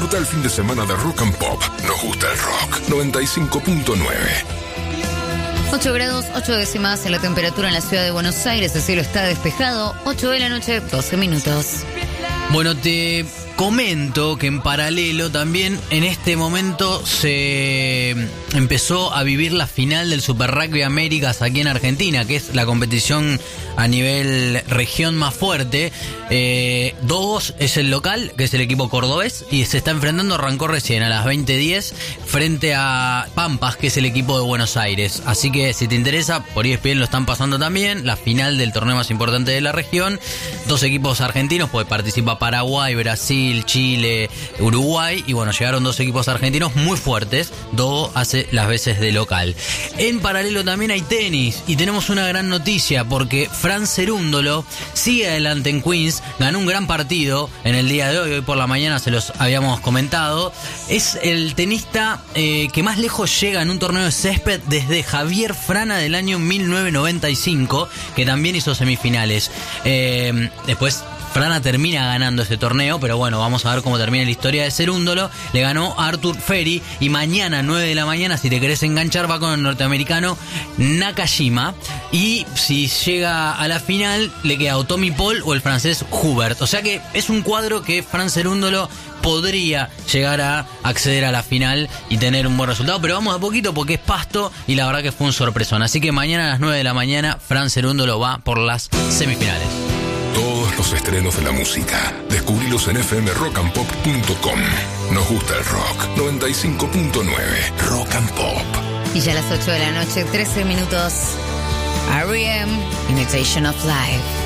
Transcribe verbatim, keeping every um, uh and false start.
Disfruta el fin de semana de Rock and Pop. Nos gusta el rock. noventa y cinco punto nueve. ocho grados, ocho décimas en la temperatura en la ciudad de Buenos Aires. El cielo está despejado. ocho de la noche, doce minutos. Bueno, te comento que en paralelo también en este momento se empezó a vivir la final del Super Rugby Américas aquí en Argentina, que es la competición a nivel región más fuerte. Eh, Dogos es el local, que es el equipo cordobés, y se está enfrentando, arrancó recién a las veinte diez frente a Pampas, que es el equipo de Buenos Aires. Así que si te interesa, por E S P N lo están pasando también, la final del torneo más importante de la región. Dos equipos argentinos, pues participa Paraguay, Brasil, Chile, Uruguay, y bueno, llegaron dos equipos argentinos muy fuertes. Dogo hace las veces de local. En paralelo también hay tenis, y tenemos una gran noticia, porque Fran Cerúndolo sigue adelante en Queens, ganó un gran partido en el día de hoy, hoy por la mañana se los habíamos comentado. Es el tenista eh, que más lejos llega en un torneo de césped desde Javier Frana del año mil novecientos noventa y cinco, que también hizo semifinales. Eh, después Frana termina ganando ese torneo, pero bueno, vamos a ver cómo termina la historia de Cerúndolo. Le ganó a Arthur Ferry, y mañana, nueve de la mañana, si te querés enganchar, va con el norteamericano Nakajima. Y si llega a la final, le queda o Tommy Paul o el francés Hubert. O sea que es un cuadro que Fran Cerúndolo podría llegar a acceder a la final y tener un buen resultado, pero vamos a poquito porque es pasto y la verdad que fue un sorpresón. Así que mañana a las nueve de la mañana, Fran Cerúndolo va por las semifinales. Todos los estrenos de la música, descubrilos en f m rock and pop punto com. Nos gusta el rock. noventa y cinco punto nueve. Rock and Pop. Y ya a las ocho de la noche, trece minutos. R E M, Imitation of Life.